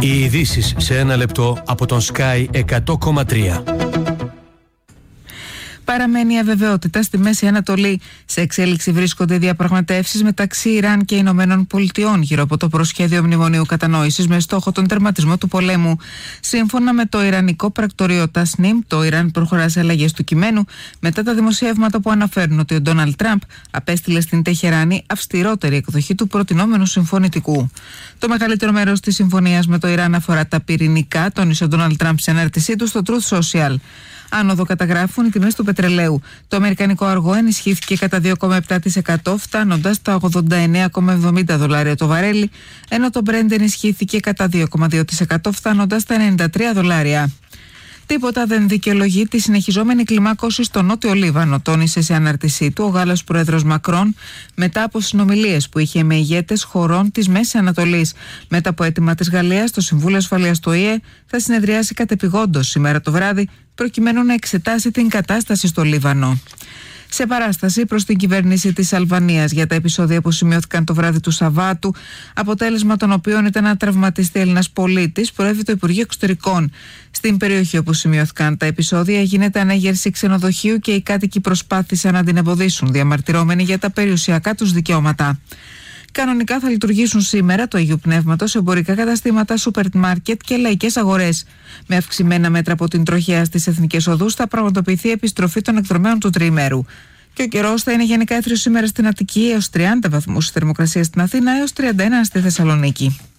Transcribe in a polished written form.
Οι ειδήσεις σε ένα λεπτό από τον Sky 100,3. Παραμένει η αβεβαιότητα στη Μέση Ανατολή. Σε εξέλιξη βρίσκονται διαπραγματεύσεις μεταξύ Ιράν και Ηνωμένων Πολιτειών γύρω από το προσχέδιο μνημονίου κατανόησης με στόχο τον τερματισμό του πολέμου. Σύμφωνα με το Ιρανικό πρακτορείο Τασνίμ, το Ιράν προχωρά σε αλλαγές του κειμένου μετά τα δημοσιεύματα που αναφέρουν ότι ο Ντόναλντ Τραμπ απέστειλε στην Τεχεράνη αυστηρότερη εκδοχή του προτινόμενου συμφωνητικού. Το μεγαλύτερο μέρος της συμφωνίας με το Ιράν αφορά τα πυρηνικά, τόνισε ο Ντόναλντ Τραμπ σε ανάρτησή του στο Truth Social. Άνοδο καταγράφουν οι τιμές του πετρελαίου. Το αμερικανικό αργό ενισχύθηκε κατά 2,7%, φτάνοντας στα $89,70 το βαρέλι, ενώ το Brent ενισχύθηκε κατά 2,2%, φτάνοντας στα $93. Τίποτα δεν δικαιολογεί τη συνεχιζόμενη κλιμάκωση στο Νότιο Λίβανο, τόνισε σε ανάρτησή του ο Γάλλος πρόεδρος Μακρόν μετά από συνομιλίες που είχε με ηγέτες χωρών της Μέσης Ανατολής. Μετά από αίτημα της Γαλλίας, το Συμβούλιο Ασφαλείας του ΟΗΕ θα συνεδριάσει κατεπηγόντως σήμερα το βράδυ, προκειμένου να εξετάσει την κατάσταση στο Λίβανο. Σε παράσταση προς την κυβέρνηση της Αλβανίας για τα επεισόδια που σημειώθηκαν το βράδυ του Σαββάτου, αποτέλεσμα των οποίων ήταν να τραυματιστεί Έλληνας πολίτης, προέβη το Υπουργείο Εξωτερικών. Στην περιοχή όπου σημειώθηκαν τα επεισόδια γίνεται ανέγερση ξενοδοχείου και οι κάτοικοι προσπάθησαν να την εμποδίσουν, διαμαρτυρόμενοι για τα περιουσιακά τους δικαιώματα. Κανονικά θα λειτουργήσουν σήμερα το Αγίου Πνεύματος εμπορικά καταστήματα, σούπερ μάρκετ και λαϊκές αγορές. Με αυξημένα μέτρα από την τροχέα στις εθνικές οδούς θα πραγματοποιηθεί επιστροφή των εκδρομέων του τριημέρου. Και ο καιρός θα είναι γενικά έθριος σήμερα στην Αττική, έως 30 βαθμούς θερμοκρασία στην Αθήνα, έως 31 στη Θεσσαλονίκη.